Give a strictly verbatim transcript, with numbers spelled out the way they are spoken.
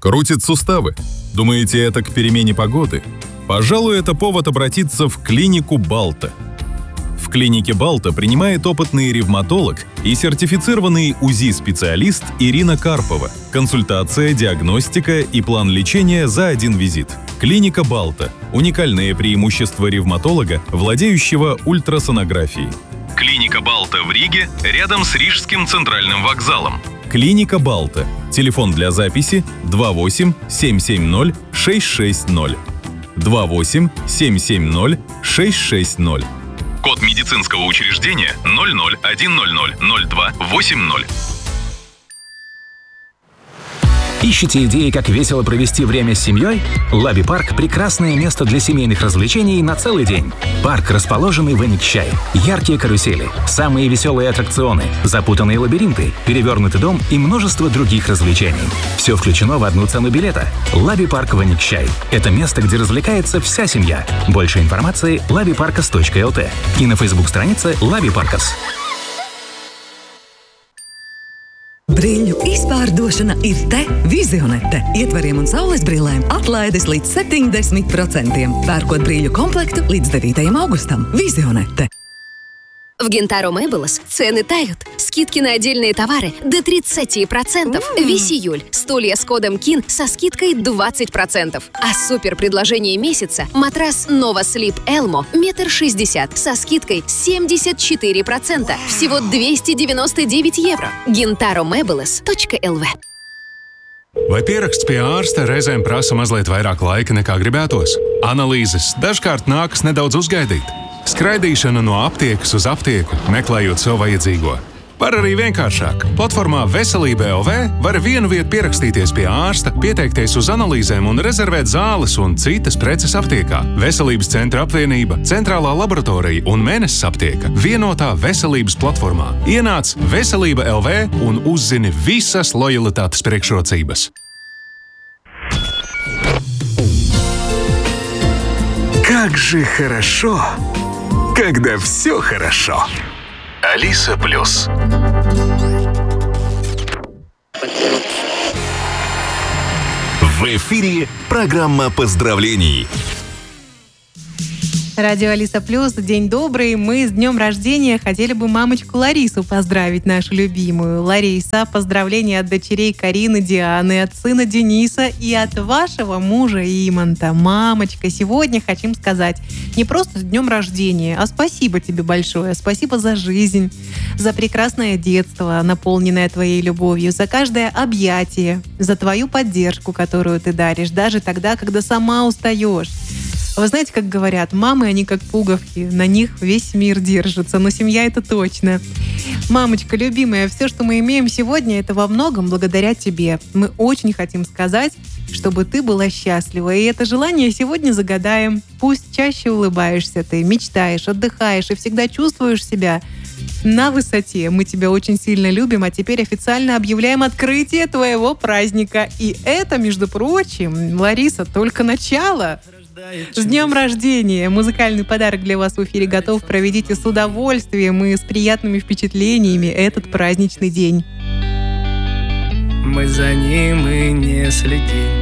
Крутит суставы? Думаете, это к перемене погоды? Пожалуй, это повод обратиться в клинику Балта. В клинике Балта принимает опытный ревматолог и сертифицированный УЗИ-специалист Ирина Карпова. Консультация, диагностика и план лечения за один визит. Клиника Балта – уникальное преимущество ревматолога, владеющего ультрасонографией. Клиника Балта в Риге, рядом с Рижским центральным вокзалом. Клиника Балта. Телефон для записи два восемь семь семь ноль шесть шесть ноль. два восемь семь семь ноль шесть шесть ноль. Код медицинского учреждения ноль ноль один ноль ноль ноль два восемь ноль. Ищете идеи, как весело провести время с семьей? Лаби Парк – прекрасное место для семейных развлечений на целый день. Парк, расположенный в Эникчай. Яркие карусели, самые веселые аттракционы, запутанные лабиринты, перевернутый дом и множество других развлечений. Все включено в одну цену билета. Лаби Парк в Эникчай. Это место, где развлекается вся семья. Больше информации – лаби паркас точка эл ти и на фейсбук-странице Лаби Паркас. Brīļu izpārdošana ir te Vizionete. Ietvariem un saules brillēm atlaides līdz septiņdesmit procentiem. Pērkot brīļu komplektu līdz devītajam augustam. Vizionete. В Гентаро Мэблос цены тают. Скидки на отдельные товары до тридцать процентов. Весь июль. Стулья с кодом КИН со скидкой двадцать процентов. А супер предложение месяца – матрас Nova Sleep Elmo метр шестьдесят со скидкой семьдесят четыре процента. Всего двести девяносто девять евро. гентаро мэблос точка эл ви. Vai pieraksts pie ārsta reizēm prasa mazliet vairāk laika nekā gribētos? Analīzes dažkārt nākas nedaudz uzgaidīt. Skraidīšana no aptiekas uz aptieku, meklējot sev vajadzīgo. Var arī vienkāršāk. Platformā Veselība L V var vienu vietu pierakstīties pie ārsta, pieteikties uz analīzēm un rezervēt zāles un citas preces aptiekā. Veselības centra apvienība, centrālā laboratorija un Mēnesis aptieka vienotā veselības platformā. Ienāc Veselība L V un uzzini visas lojalitātes priekšrocības. Как же хорошо, когда все хорошо. Алиса Плюс. В эфире программа поздравлений. Радио Алиса Плюс, день добрый. Мы с днем рождения хотели бы мамочку Ларису поздравить, нашу любимую. Лариса, поздравления от дочерей Карины, Дианы, от сына Дениса и от вашего мужа Иманта. Мамочка, сегодня хотим сказать не просто с днем рождения, а спасибо тебе большое. Спасибо за жизнь, за прекрасное детство, наполненное твоей любовью, за каждое объятие, за твою поддержку, которую ты даришь, даже тогда, когда сама устаешь. Вы знаете, как говорят, мамы, они как пуговки, на них весь мир держится, но семья — это точно. Мамочка, любимая, все, что мы имеем сегодня, это во многом благодаря тебе. Мы очень хотим сказать, чтобы ты была счастлива, и это желание сегодня загадаем. Пусть чаще улыбаешься ты, мечтаешь, отдыхаешь и всегда чувствуешь себя на высоте. Мы тебя очень сильно любим, а теперь официально объявляем открытие твоего праздника. И это, между прочим, Лариса, только начало. С днем рождения! Музыкальный подарок для вас в эфире готов. Проведите с удовольствием и с приятными впечатлениями этот праздничный день. Мы за ним и не следим.